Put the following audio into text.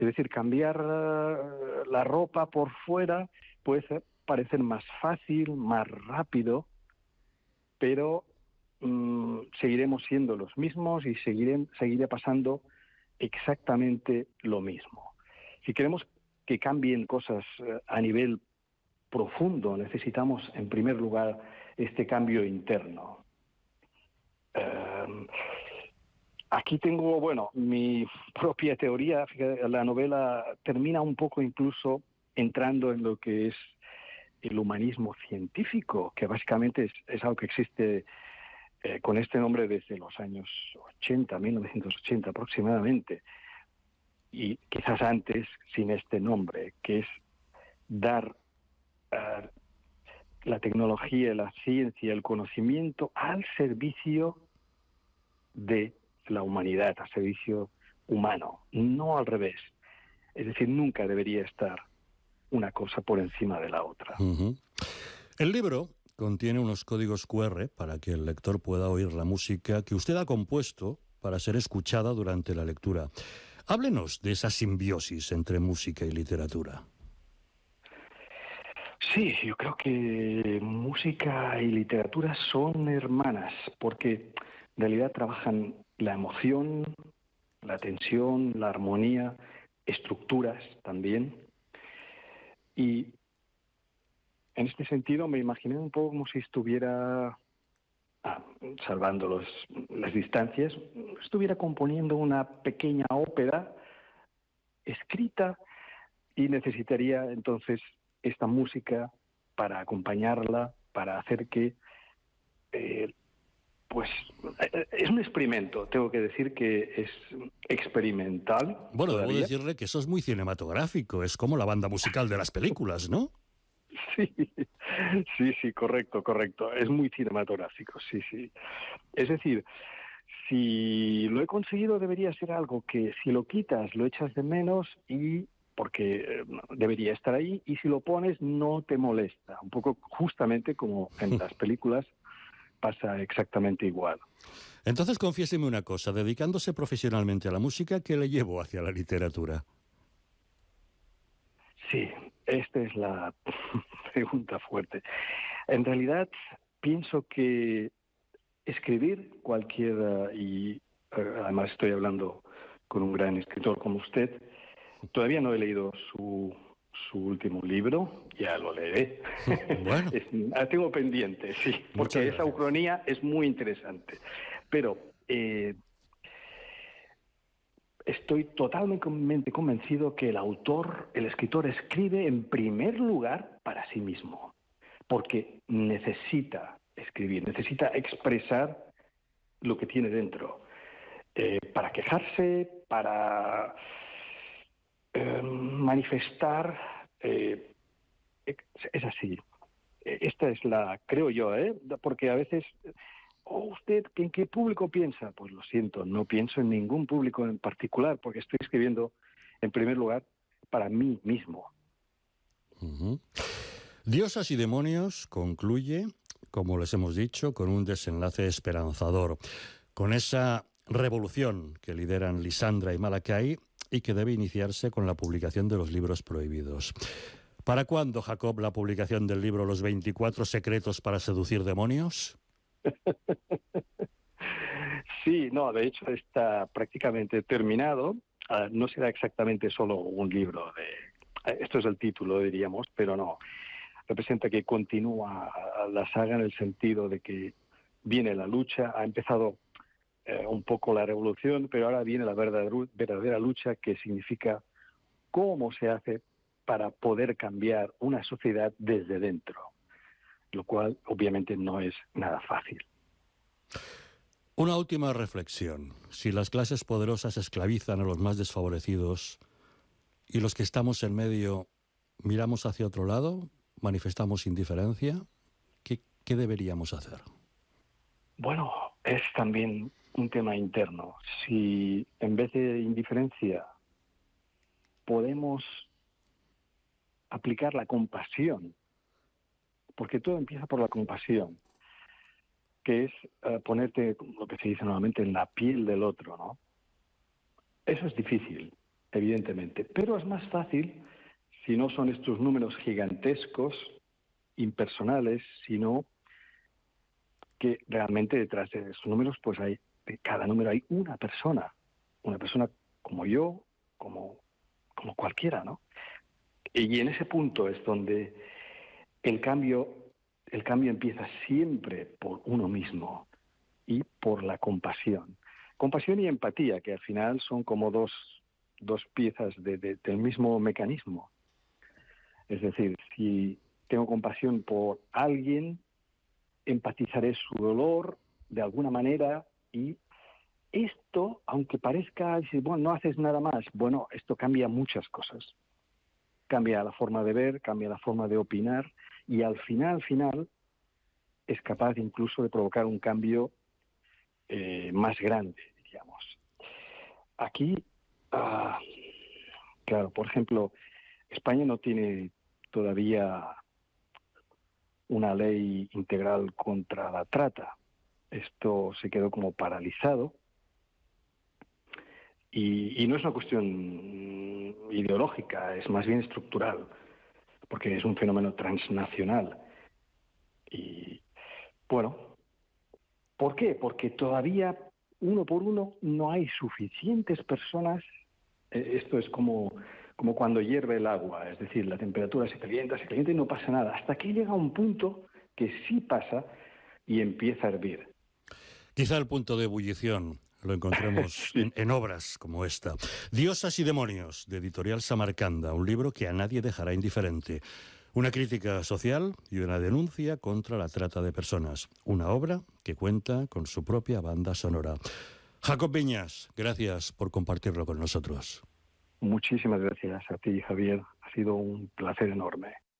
Es decir, cambiar la ropa por fuera puede parecer más fácil, más rápido, pero seguiremos siendo los mismos y seguirá pasando exactamente lo mismo. Si queremos que cambien cosas a nivel profundo, necesitamos, en primer lugar, este cambio interno. Aquí tengo, mi propia teoría. Fíjate, la novela termina un poco incluso entrando en lo que es el humanismo científico, que básicamente es algo que existe con este nombre desde los años 80, 1980 aproximadamente, y quizás antes sin este nombre, que es dar la tecnología, la ciencia, el conocimiento al servicio de la humanidad, al servicio humano, no al revés. Es decir, nunca debería estar una cosa por encima de la otra. Uh-huh. El libro contiene unos códigos QR para que el lector pueda oír la música que usted ha compuesto para ser escuchada durante la lectura. Háblenos de esa simbiosis entre música y literatura. Sí, yo creo que música y literatura son hermanas, porque en realidad trabajan la emoción, la tensión, la armonía, estructuras también. Y en este sentido me imaginé un poco como si estuviera, salvando las distancias, estuviera componiendo una pequeña ópera escrita y necesitaría entonces esta música para acompañarla, para hacer que es un experimento, tengo que decir que es experimental. Bueno, todavía. Debo decirle que eso es muy cinematográfico, es como la banda musical de las películas, ¿no? Sí, correcto. Es muy cinematográfico, sí. Es decir, si lo he conseguido debería ser algo que si lo quitas lo echas de menos y porque debería estar ahí, y si lo pones no te molesta. Un poco justamente como en las películas pasa exactamente igual. Entonces, confiéseme una cosa, dedicándose profesionalmente a la música, ¿qué le llevó hacia la literatura? Sí, esta es la pregunta fuerte. En realidad, pienso que escribir cualquiera, y además estoy hablando con un gran escritor como usted, todavía no he leído su último libro, ya lo leeré. Bueno. Tengo pendiente, sí, porque esa ucronía es muy interesante. Pero estoy totalmente convencido que el escritor escribe en primer lugar para sí mismo, porque necesita escribir, necesita expresar lo que tiene dentro, para quejarse, para manifestar. Es así. Esta es creo yo, porque a veces, ¿usted en qué público piensa? Pues lo siento, no pienso en ningún público en particular, porque estoy escribiendo en primer lugar para mí mismo. Uh-huh. Diosas y demonios concluye, como les hemos dicho, con un desenlace esperanzador, con esa revolución que lideran Lisandra y Malakai y que debe iniciarse con la publicación de los libros prohibidos. ¿Para cuándo, Jacob, la publicación del libro Los 24 secretos para seducir demonios? Sí, no, de hecho está prácticamente terminado. No será exactamente solo un libro esto es el título, diríamos, pero no. Representa que continúa la saga en el sentido de que viene la lucha, ha empezado un poco la revolución, pero ahora viene la verdadera lucha, que significa cómo se hace para poder cambiar una sociedad desde dentro, lo cual obviamente no es nada fácil. Una última reflexión. Si las clases poderosas esclavizan a los más desfavorecidos y los que estamos en medio miramos hacia otro lado, manifestamos indiferencia, ¿qué deberíamos hacer? Bueno, es también un tema interno. Si en vez de indiferencia podemos aplicar la compasión, porque todo empieza por la compasión, que es ponerte, lo que se dice normalmente, en la piel del otro, ¿no? Eso es difícil, evidentemente. Pero es más fácil si no son estos números gigantescos, impersonales, sino que realmente detrás de esos números, pues de cada número hay una persona como yo, como cualquiera, ¿no? Y en ese punto es donde el cambio empieza siempre por uno mismo y por la compasión. Compasión y empatía, que al final son como dos piezas del mismo mecanismo. Es decir, si tengo compasión por alguien, empatizaré su dolor de alguna manera, y esto, aunque parezca, bueno, no haces nada más, bueno, esto cambia muchas cosas. Cambia la forma de ver, cambia la forma de opinar, y al final es capaz incluso de provocar un cambio más grande, diríamos. Aquí, claro, por ejemplo, España no tiene todavía una ley integral contra la trata. Esto se quedó como paralizado, y no es una cuestión ideológica, es más bien estructural, porque es un fenómeno transnacional. Y bueno, ¿por qué? Porque todavía uno por uno no hay suficientes personas. Esto es como cuando hierve el agua, es decir, la temperatura se calienta y no pasa nada, hasta que llega un punto que sí pasa y empieza a hervir. Quizá el punto de ebullición lo encontremos Sí. en obras como esta. Diosas y demonios, de Editorial Samarcanda, un libro que a nadie dejará indiferente. Una crítica social y una denuncia contra la trata de personas. Una obra que cuenta con su propia banda sonora. Jacob Viñas, gracias por compartirlo con nosotros. Muchísimas gracias a ti, Javier. Ha sido un placer enorme.